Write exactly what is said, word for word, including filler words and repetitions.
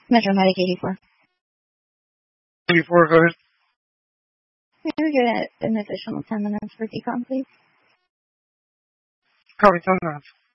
Metro Medic eighty-four. eighty-four, go ahead. Can we get an additional ten minutes for decon, please? Copy, ten minutes.